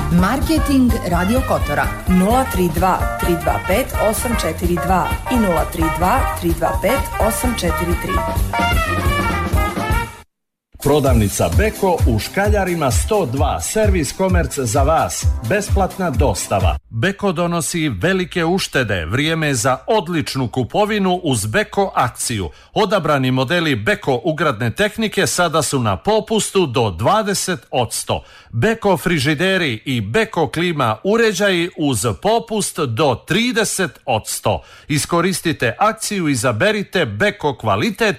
Marketing Radio Kotora 032 325 842 i 032 325 843. Prodavnica Beko u Škaljarima 102, servis komerc za vas, besplatna dostava. Beko donosi velike uštede, vrijeme je za odličnu kupovinu uz Beko akciju. Odabrani modeli Beko ugradne tehnike sada su na popustu do 20%. Beko frižideri i Beko klima uređaji uz popust do 30%. Iskoristite akciju, izaberite Beko kvalitet